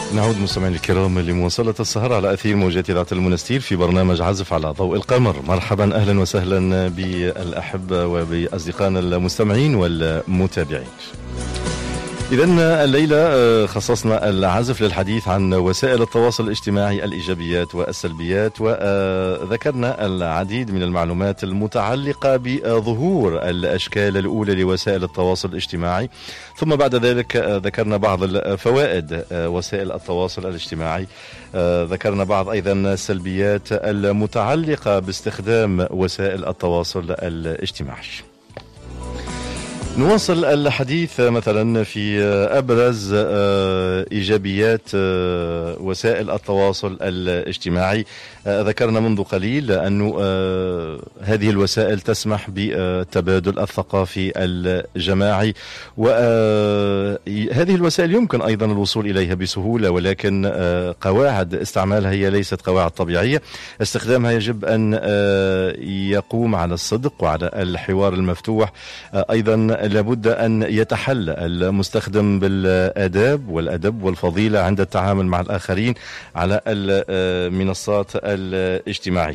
نعود مستمعينا الكرام لمواصلة السهرة على أثير موجات إذاعة المنستير في برنامج عزف على ضوء القمر. مرحبا أهلا وسهلا بالأحبة وبأصدقائنا المستمعين والمتابعين. إذن الليلة خصصنا العزف للحديث عن وسائل التواصل الاجتماعي الإيجابيات والسلبيات، وذكرنا العديد من المعلومات المتعلقة بظهور الأشكال الأولى لوسائل التواصل الاجتماعي، ثم بعد ذلك ذكرنا بعض الفوائد وسائل التواصل الاجتماعي، ذكرنا بعض أيضا السلبيات المتعلقة باستخدام وسائل التواصل الاجتماعي. نواصل الحديث مثلا في أبرز إيجابيات وسائل التواصل الاجتماعي. ذكرنا منذ قليل أن هذه الوسائل تسمح بالتبادل الثقافي الجماعي، وهذه الوسائل يمكن أيضا الوصول إليها بسهولة، ولكن قواعد استعمالها هي ليست قواعد طبيعية. استخدامها يجب أن يقوم على الصدق وعلى الحوار المفتوح. أيضا لابد أن يتحلى المستخدم بالآداب والأدب والفضيلة عند التعامل مع الآخرين على المنصات الاجتماعية.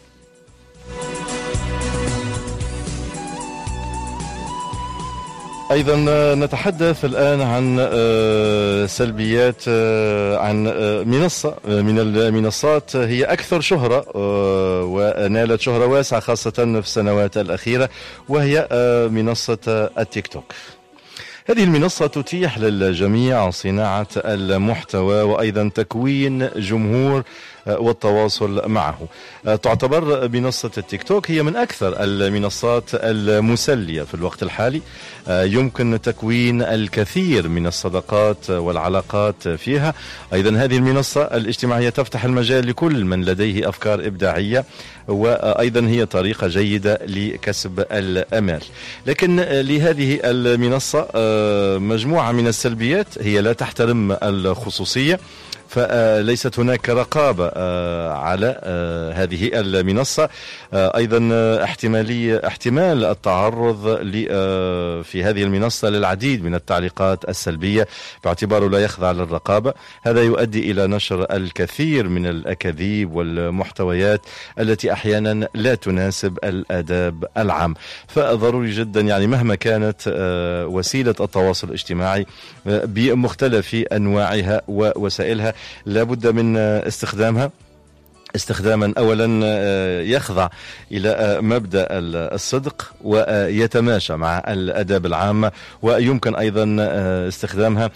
أيضا نتحدث الآن عن سلبيات عن منصة من المنصات هي أكثر شهرة ونالت شهرة واسعة خاصة في السنوات الأخيرة، وهي منصة التيك توك. هذه المنصة تتيح للجميع صناعة المحتوى وأيضا تكوين جمهور والتواصل معه. تعتبر منصة التيك توك هي من أكثر المنصات المسلية في الوقت الحالي. يمكن تكوين الكثير من الصداقات والعلاقات فيها. أيضا هذه المنصة الاجتماعية تفتح المجال لكل من لديه أفكار إبداعية، وأيضا هي طريقة جيدة لكسب الأمال. لكن لهذه المنصة مجموعة من السلبيات. هي لا تحترم الخصوصية، فليست هناك رقابة على هذه المنصة. أيضا احتمال التعرض في هذه المنصة للعديد من التعليقات السلبية باعتباره لا يخضع للرقابة. هذا يؤدي إلى نشر الكثير من الأكاذيب والمحتويات التي أحيانا لا تناسب الآداب العام. فضروري جدا يعني مهما كانت وسيلة التواصل الاجتماعي بمختلف أنواعها ووسائلها لابد من استخداما أولا يخضع إلى مبدأ الصدق ويتماشى مع الآداب العامة، ويمكن أيضا استخدامها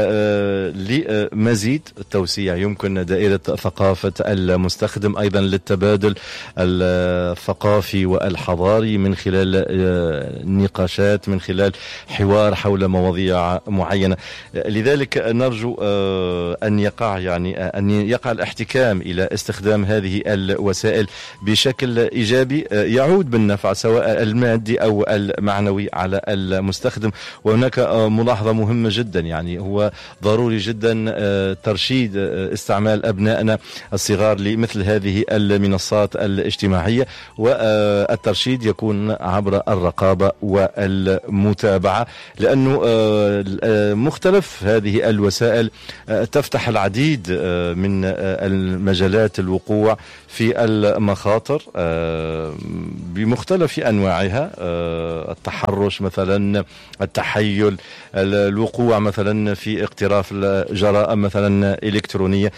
لمزيد التوسيع. يمكن دائرة ثقافة المستخدم أيضا للتبادل الثقافي والحضاري من خلال نقاشات، من خلال حوار حول مواضيع معينة. لذلك نرجو أن يقع الاحتكام إلى استخدام هذه الوسائل بشكل إيجابي يعود بالنفع سواء المادي أو المعنوي على المستخدم. وهناك ملاحظة مهمة جدا، يعني هو ضروري جدا ترشيد استعمال أبنائنا الصغار لمثل هذه المنصات الاجتماعية، والترشيد يكون عبر الرقابة والمتابعة، لأنه مختلف هذه الوسائل تفتح العديد من المجالات الوقوع في المخاطر بمختلف أنواعها. التحرش مثلا، التحيل، الوقوع مثلا في اقتراف الجرائم مثلا إلكترونية.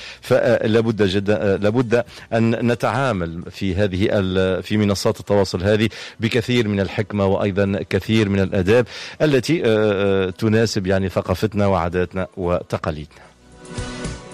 لابد أن نتعامل في منصات التواصل هذه بكثير من الحكمة وأيضا كثير من الآداب التي تناسب يعني ثقافتنا وعاداتنا وتقاليدنا.